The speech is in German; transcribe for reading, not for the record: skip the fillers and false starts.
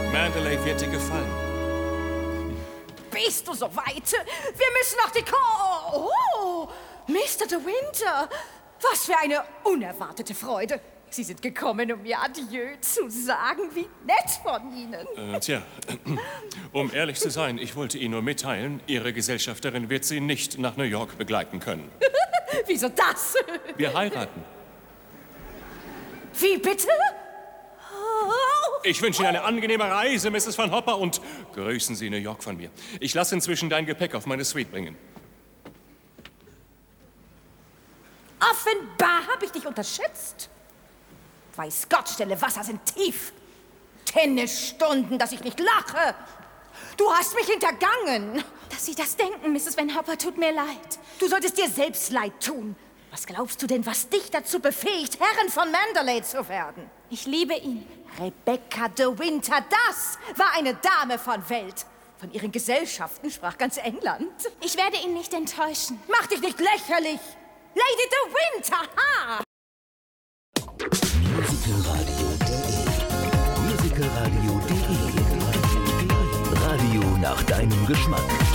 Mandalay wird dir gefallen. Bist du so weit? Wir müssen nach die Oh, Mr. De Winter. Was für eine unerwartete Freude. Sie sind gekommen, um mir Adieu zu sagen. Wie nett von Ihnen. Um ehrlich zu sein, ich wollte Ihnen nur mitteilen, Ihre Gesellschafterin wird Sie nicht nach New York begleiten können. Wieso das? Wir heiraten. Wie bitte? Ich wünsche Ihnen eine angenehme Reise, Mrs. Van Hopper, und grüßen Sie New York von mir. Ich lasse inzwischen dein Gepäck auf meine Suite bringen. Offenbar habe ich dich unterschätzt. Weiß Gott, stille Wasser sind tief. Tennisstunden, dass ich nicht lache. Du hast mich hintergangen. Dass Sie das denken, Mrs. Van Hopper, tut mir leid. Du solltest dir selbst leid tun. Was glaubst du denn, was dich dazu befähigt, Herrin von Mandalay zu werden? Ich liebe ihn. Rebecca de Winter, das war eine Dame von Welt. Von ihren Gesellschaften sprach ganz England. Ich werde ihn nicht enttäuschen. Mach dich nicht lächerlich. Lady de Winter, ha! Musicalradio.de Radio nach deinem Geschmack.